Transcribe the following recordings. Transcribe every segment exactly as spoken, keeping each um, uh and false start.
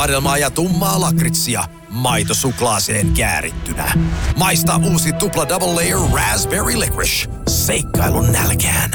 Vadelmaa ja tummaa lakritsia maitosuklaaseen käärittynä. Maista uusi tupla double layer raspberry licorice. Seikkailun nälkään.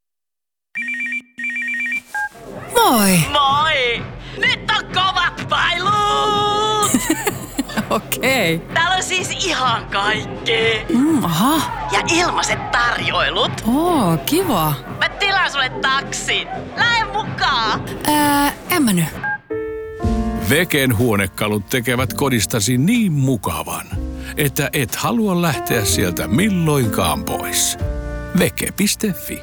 Moi! Moi! Nyt on kovat pailut! Okei. Okay. Täällä on siis ihan kaikki. Mm, aha. Ja ilmaiset tarjoilut. Oo, kiva. Mä tilaan sulle taksin. Lähde mukaan. Ää, en mä nyt. Veken huonekalut tekevät kodistasi niin mukavan, että et halua lähteä sieltä milloinkaan pois. Veke piste fi.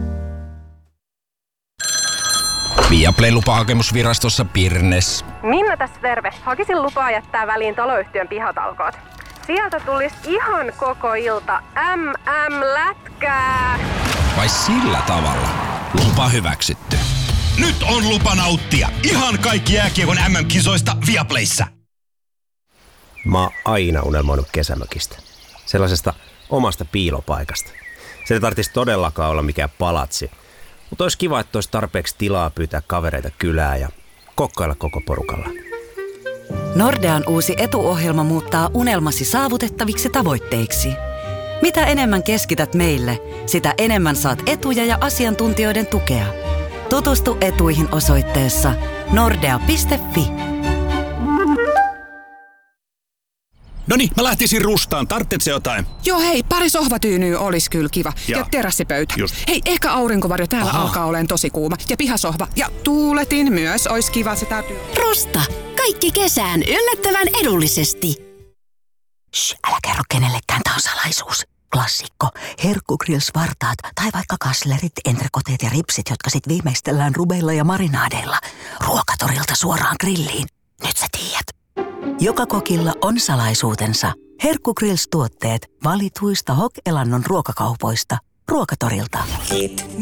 Viaplay-lupahakemusvirastossa Pirnes. Minna tässä terve. Hakisin lupaa jättää väliin taloyhtiön pihatalkoot. Sieltä tulisi ihan koko ilta äm äm lätkää. Vai sillä tavalla? Lupa hyväksytty. Nyt on lupa nauttia ihan kaikki jääkiekon äm äm-kisoista Viaplayssä. Mä oon aina unelmoinut kesämökistä. Sellaisesta omasta piilopaikasta. Se ei tarvitsisi todellakaan olla mikään palatsi. Mutta olisi kiva, että olisi tarpeeksi tilaa pyytää kavereita kylää ja kokkailla koko porukalla. Nordean uusi etuohjelma muuttaa unelmasi saavutettaviksi tavoitteiksi. Mitä enemmän keskität meille, sitä enemmän saat etuja ja asiantuntijoiden tukea. Tutustu etuihin osoitteessa nordea piste fi. Noniin, mä lähtisin rustaan. Tarvitsetko jotain? Joo hei, pari sohvatyynyä olisi kyllä kiva. Ja, Ja. ja terassipöytä. Just. Hei, ehkä aurinkovarjo täällä Aha. alkaa olemaan tosi kuuma. Ja pihasohva. Ja tuuletin myös. Olisi kiva, se täytyy... Rusta. Kaikki kesään yllättävän edullisesti. Shh, älä kerro kenellekään, tää on salaisuus. Klassikko. Herkkugrills-vartaat tai vaikka kaslerit, entrekoteet ja ripsit, jotka sit viimeistellään rubeilla ja marinaadeilla. Ruokatorilta suoraan grilliin. Nyt sä tiedät. Joka kokilla on salaisuutensa. Herkkugrills-tuotteet valituista Hok-elannon ruokakaupoista. Ruokatorilta.